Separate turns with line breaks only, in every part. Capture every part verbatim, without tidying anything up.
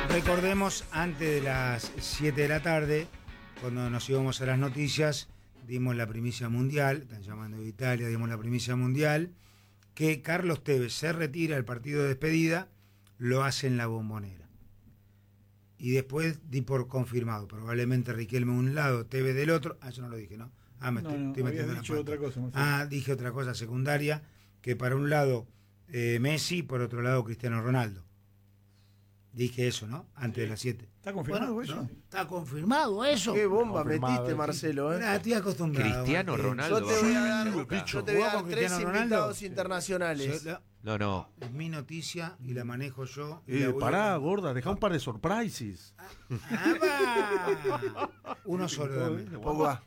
Recordemos, antes de las siete de la tarde, cuando nos íbamos a las noticias, dimos la primicia mundial, están llamando de Italia, dimos la primicia mundial, que Carlos Tevez se retira del partido de despedida, lo hace en la Bombonera. Y después di por confirmado, probablemente Riquelme un lado, Tevez del otro. Ah, yo no lo dije, ¿no? Ah, me
no,
estoy,
no,
estoy metiendo
dicho
la
otra cosa.
Ah, dije otra cosa secundaria, que para un lado eh, Messi, por otro lado Cristiano Ronaldo. Dije eso, ¿no? Antes sí. de las siete.
¿Está confirmado bueno, eso?
¿no? ¿Está confirmado eso?
Qué bomba metiste, Marcelo, ¿eh?
Mirá, estoy acostumbrado.
Cristiano
Martín.
Ronaldo.
Yo te voy a dar,
Sí,
yo te voy a dar tres
Cristiano
invitados
Ronaldo.
internacionales.
Yo,
No, no.
Es mi noticia y la manejo yo. Y
Eh,
la voy
pará,
a...
gorda, deja un par de surprises.
Ah, va. Uno solo, dame.
Pogba.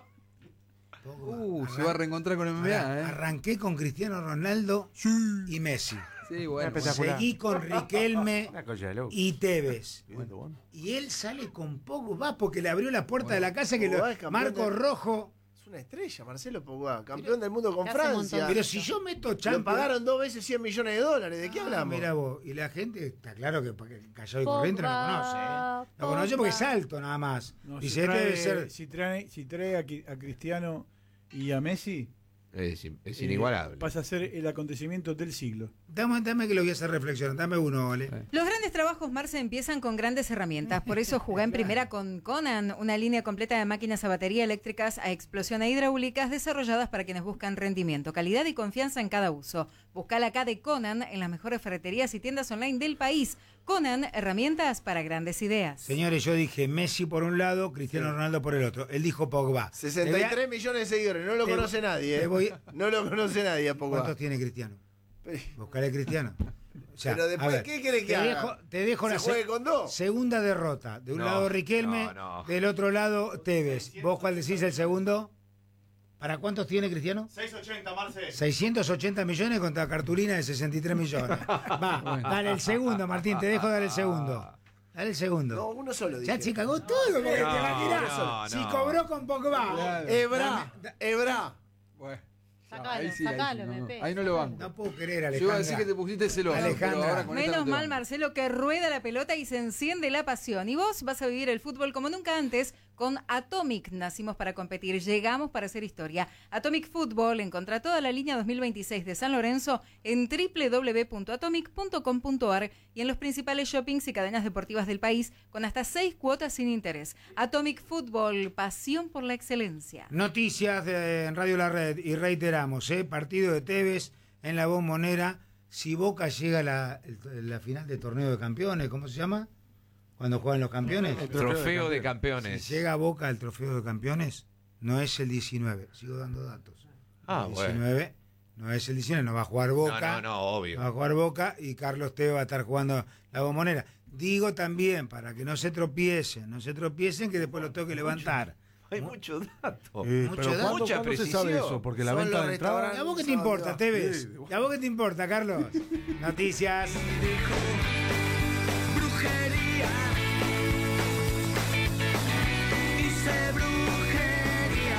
Pogba.
Uh,
Arran-
se va a reencontrar con M B A,
Arran-
¿eh?
Arranqué con Cristiano Ronaldo y Messi.
Sí, bueno.
Espectacular.
Seguí con Riquelme
Una cosa de loco.
y Tevez.
Bueno, bueno.
Y él sale con Pogba porque le abrió la puerta de la casa que
Pogba
lo
es campeón
Marco
de-
Rojo.
Es una estrella, Marcelo Pogba. Campeón del mundo con
hace un
Francia.
montón.
Pero si yo meto
Lo
Champions.
pagaron dos veces cien millones de dólares. ¿De qué
Ah,
hablamos?
Mira vos, y la gente está claro que porque callado y
Pogba,
corriente no lo conoce, ¿eh? Lo conoce porque es alto nada más.
No,
Dice,
si,
este
trae,
debe ser.
si, trae, si trae a, Qui- a Cristiano y a Messi,
Es, es
eh,
inigualable.
pasa a ser el acontecimiento del siglo.
Dame, dame que lo voy a hacer reflexionar, dame uno, ¿vale?
Eh.
Los grandes trabajos, Marce, empiezan con grandes herramientas. Por eso jugué en primera con Conan, una línea completa de máquinas a batería eléctricas, a explosión e hidráulicas desarrolladas para quienes buscan rendimiento, calidad y confianza en cada uso. Buscala acá de Conan en las mejores ferreterías y tiendas online del país. Conan, herramientas para grandes ideas.
Señores, yo dije Messi por un lado, Cristiano Ronaldo por el otro. Él dijo Pogba.
sesenta y
Te voy
tres millones de seguidores. No lo
te-
conoce nadie,
te
¿eh?
voy-
No lo conoce nadie a
a-
Pogba.
¿Cuántos tiene Cristiano?
Pero-
Buscaré Cristiano. O sea,
Pero después,
a ver,
¿qué querés que
te
haga?
dejo, te dejo
¿Se
la
juegue
se-
con dos?
segunda derrota. De un
No,
lado Riquelme,
no, no.
del otro lado Tevez. ¿Vos cuál decís el segundo? ¿Para cuántos tiene Cristiano?
seiscientos ochenta, Marce.
seiscientos ochenta millones contra cartulina de sesenta y tres millones. Va, dale el segundo, Martín, te dejo dar el segundo. Dale el segundo.
No, uno solo dije.
Ya se cagó todo porque te la tirás.
no,
Si
no.
cobró con Pogba.
Claro.
Ebra. Ebra.
Bueno.
Sacalo,
ahí sí,
sacalo,
ahí, sí,
me
no,
pega,
ahí no lo banco.
No puedo creer,
Yo
Alejandra.
iba a decir que te pusiste celoso,
Alejandra.
pero ahora con esta
Menos
no te
mal,
banco.
Marcelo, que rueda la pelota y se enciende la pasión. Y vos vas a vivir el fútbol como nunca antes con Atomic. Nacimos para competir, llegamos para hacer historia. Atomic Fútbol, encontrá toda la línea dos mil veintiséis de San Lorenzo en doble u doble u doble u punto atomic punto com punto a r y en los principales shoppings y cadenas deportivas del país con hasta seis cuotas sin interés. Atomic Fútbol, pasión por la excelencia.
Noticias de, en Radio La Red y reiteramos, ¿eh? Partido de Tevez en la Bombonera. Si Boca llega a la, el- la final de torneo de campeones, ¿cómo se llama? Cuando juegan los campeones.
Trofeo de campeones.
Si llega Boca al trofeo de campeones, no es el diecinueve. Sigo dando datos.
Ah,
el
bueno.
diecinueve no es el diecinueve, no va a jugar Boca.
No, no, no, obvio.
Va a jugar Boca y Carlos Tevez va a estar jugando la Bombonera. Digo también, para que no se tropiecen, no se tropiecen, que después lo tengo que levantar.
Hay mucho dato.
Eh,
Mucho
pero
dato.
¿cuándo,
Mucha
¿cuándo se
precisión.
sabe eso? Porque la
Son
venta
los
de entrada...
restaurantes.
¿Y a vos qué te importa, Tevez?
Sí.
¿Y a vos qué te importa, Carlos? Noticias.
Brujería. Dice brujería.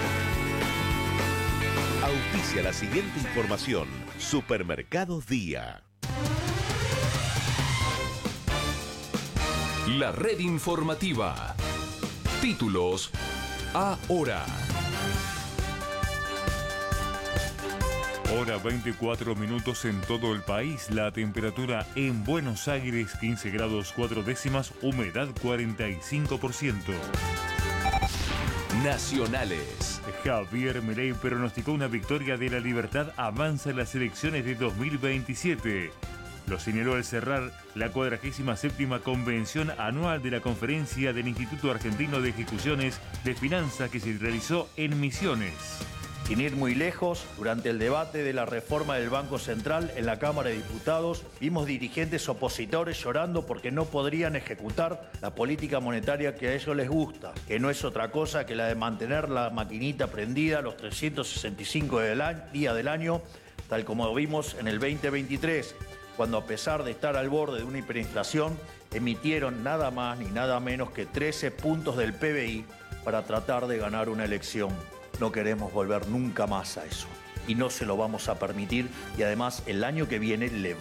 Auspicia la siguiente información. Supermercados Día.
La red informativa. Títulos ahora.
Hora veinticuatro minutos en todo el país. La temperatura en Buenos Aires quince grados cuatro décimas, humedad cuarenta y cinco por ciento.
Nacionales.
Javier Milei pronosticó una victoria de la Libertad Avanza en las elecciones de dos mil veintisiete. Lo señaló al cerrar la cuadragésima séptima convención anual de la Conferencia del Instituto Argentino de Ejecuciones de Finanzas que se realizó en Misiones.
Sin ir muy lejos, durante el debate de la reforma del Banco Central en la Cámara de Diputados, vimos dirigentes opositores llorando porque no podrían ejecutar la política monetaria que a ellos les gusta, que no es otra cosa que la de mantener la maquinita prendida los trescientos sesenta y cinco del año, días del año, tal como vimos en el veinte veintitrés, cuando a pesar de estar al borde de una hiperinflación, emitieron nada más ni nada menos que trece puntos del P B I para tratar de ganar una elección. No queremos volver nunca más a eso. Y no se lo vamos a permitir. Y además, el año que viene le